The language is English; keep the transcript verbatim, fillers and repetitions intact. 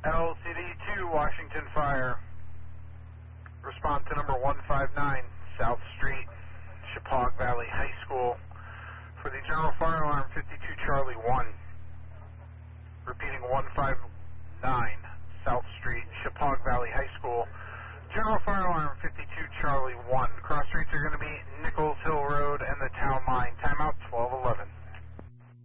L C D two, Washington Fire. Respond to number one five nine, South Street, Chippewa Valley High School. For the general fire alarm, fifty-two Charlie one. Repeating one five nine, South Street, Chippewa Valley High School. General fire alarm, fifty-two Charlie one. Cross streets are going to be Nichols Hill Road and the Town Line. Timeout twelve eleven.